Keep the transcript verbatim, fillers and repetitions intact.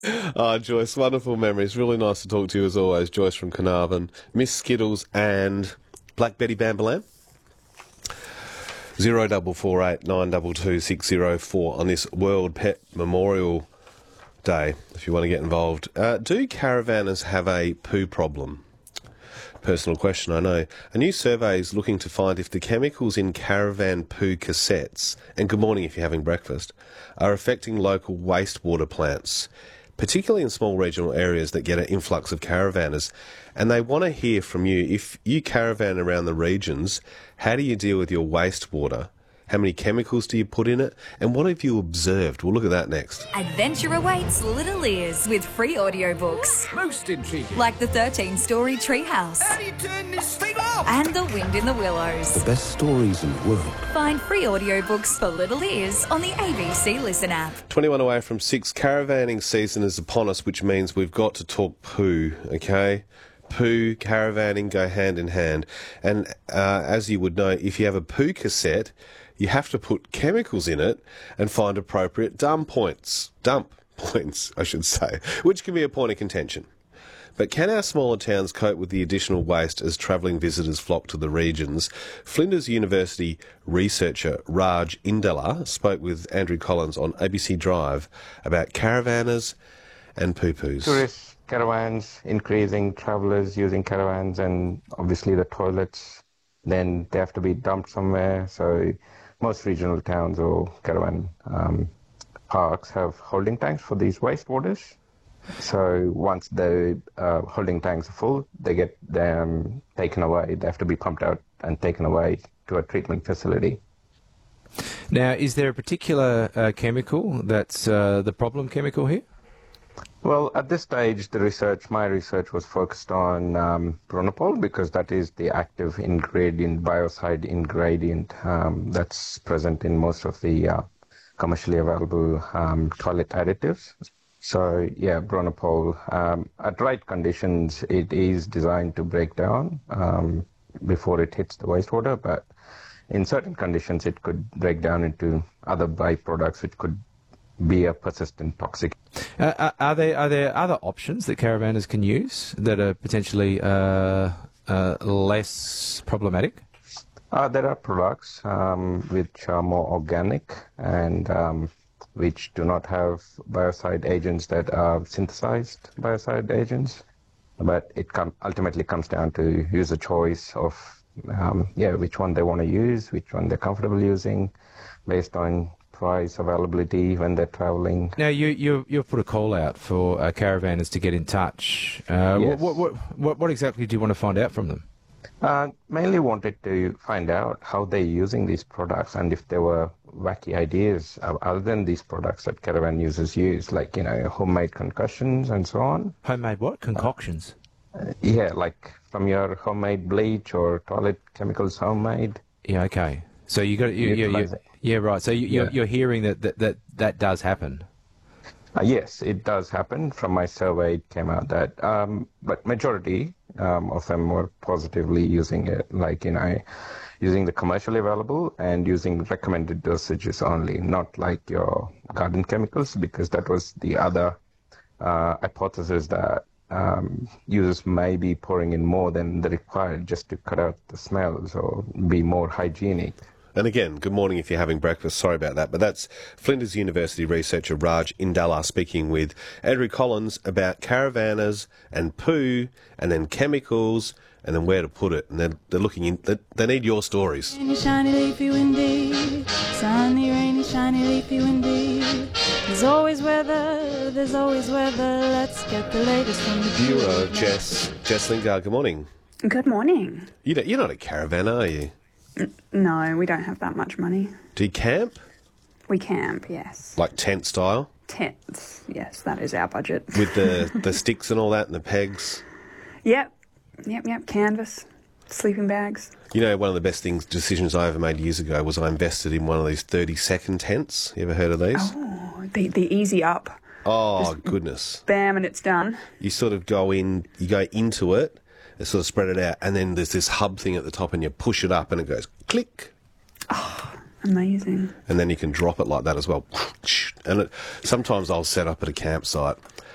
Oh, Joyce, wonderful memories. Really nice to talk to you as always. Joyce from Carnarvon, Miss Skittles and Black Betty Bambalam. Zero double four eight nine double two six zero four on this World Pet Memorial Day, if you want to get involved. Uh, do caravanners have a poo problem? Personal question, I know. A new survey is looking to find if the chemicals in caravan poo cassettes, and good morning if you're having breakfast, are affecting local wastewater plants, particularly in small regional areas that get an influx of caravanners. And they want to hear from you. If you caravan around the regions, how do you deal with your wastewater? How many chemicals do you put in it? And what have you observed? We'll look at that next. Adventure awaits Little Ears with free audiobooks. Most intriguing. Like the thirteen-story Treehouse. How do you turn this thing off? And The Wind in the Willows. The best stories in the world. Find free audiobooks for Little Ears on the A B C Listen app. twenty-one away from six. Caravanning season is upon us, which means we've got to talk poo, okay? Poo, caravanning go hand in hand. And uh, as you would know, if you have a poo cassette, you have to put chemicals in it and find appropriate dump points. Dump points, I should say, which can be a point of contention. But can our smaller towns cope with the additional waste as travelling visitors flock to the regions? Flinders University researcher Raj Indala spoke with Andrew Collins on A B C Drive about caravanners and poo-poos. Tourists, caravans, increasing travellers using caravans, and obviously the toilets, then they have to be dumped somewhere. So most regional towns or caravan um, parks have holding tanks for these wastewaters. So once the uh, holding tanks are full, they get them taken away. They have to be pumped out and taken away to a treatment facility. Now, is there a particular uh, chemical that's uh, the problem chemical here? Well, at this stage, the research, my research was focused on um, Bronopol, because that is the active ingredient, biocide ingredient um, that's present in most of the uh, commercially available um, toilet additives. So, yeah, Bronopol, um, at right conditions, it is designed to break down um, before it hits the wastewater, but in certain conditions, it could break down into other byproducts, which could be a persistent toxic. Uh, are there are there other options that caravanners can use that are potentially uh, uh, less problematic? Uh, there are products um, which are more organic and um, which do not have biocide agents that are synthesized biocide agents, but it com- ultimately comes down to user choice of um, yeah which one they want to use, which one they're comfortable using, based on price, availability when they're travelling. Now, you you you've put a call out for uh, caravanners to get in touch. Uh, Yes. what, what what what exactly do you want to find out from them? Uh, mainly wanted to find out how they're using these products and if there were wacky ideas uh, other than these products that caravan users use, like, you know, homemade concussions and so on. Homemade what? Concoctions? Uh, yeah, like from your homemade bleach or toilet chemicals homemade. Yeah, okay. So you got you, you, you, Utilize it. yeah, right. So you, you're, Yeah. you're hearing that that, that that does happen. Uh, yes, it does happen. From my survey, it came out that, um, but majority um, of them were positively using it, like, you know, using the commercially available and using recommended dosages only, not like your garden chemicals, because that was the other uh, hypothesis that um, users may be pouring in more than the required just to cut out the smells or be more hygienic. And again, good morning if you're having breakfast. Sorry about that. But that's Flinders University researcher Raj Indala speaking with Andrew Collins about caravanners and poo and then chemicals and then where to put it. And they're, they're looking in, they, they need your stories. Rainy, shiny, leafy, windy. Sunny, rainy, shiny, leafy, windy. There's always weather, there's always weather. Let's get the latest from the Bureau, Jess. Jess Lingard, good morning. Good morning. You don't, you're not a caravanner, are you? No, we don't have that much money. Do you camp? We camp, yes. Like tent style? Tents, yes, that is our budget. With the, the sticks and all that and the pegs? Yep, yep, yep, canvas, sleeping bags. You know, one of the best things, decisions I ever made years ago was I invested in one of these thirty-second tents. You ever heard of these? Oh, the, the easy up. Oh, Just goodness. Bam, and it's done. You sort of go in, you go into it, and sort of spread it out, and then there's this hub thing at the top, and you push it up, and it goes click. Oh, amazing. And then you can drop it like that as well. And it, sometimes I'll set up at a campsite,